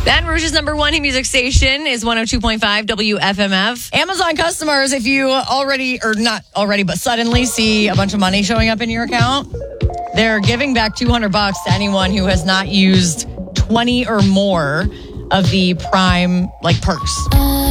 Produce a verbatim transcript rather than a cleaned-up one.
Baton Rouge's number one hit music station is one oh two point five W F M F. Amazon customers, if you already, or not already, but suddenly see a bunch of money showing up in your account, they're giving back two hundred bucks to anyone who has not used twenty or more of the Prime like perks.